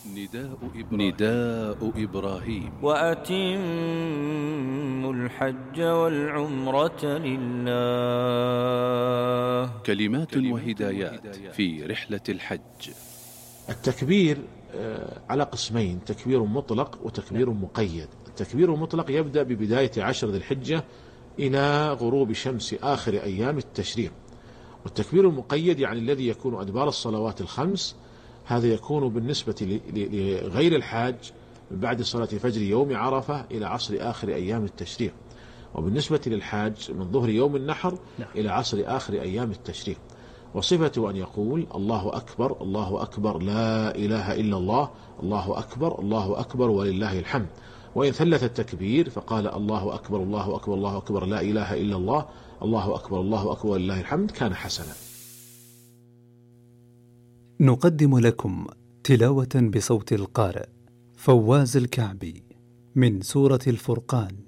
نداء إبراهيم. وأتموا الحج والعمرة لله. كلمات وهدايات في رحلة الحج. التكبير على قسمين: تكبير مطلق وتكبير مقيد. التكبير المطلق يبدأ ببداية 10 ذي الحجة إلى غروب شمس آخر أيام التشريق. والتكبير المقيد يعني الذي يكون أدبار الصلوات الخمس، هذا يكون بالنسبة لغير الحاج من بعد صلاة فجر يوم عرفة إلى عصر آخر أيام التشريق، وبالنسبة للحاج من ظهر يوم النحر إلى عصر آخر أيام التشريق. وصفته أن يقول: الله أكبر الله أكبر لا إله إلا الله، الله أكبر الله أكبر ولله الحمد. وإن ثلث التكبير فقال: الله أكبر الله أكبر الله أكبر لا إله إلا الله، الله أكبر الله أكبر ولله الحمد، كان حسنا. نقدم لكم تلاوة بصوت القارئ فواز الكعبي من سورة الفرقان.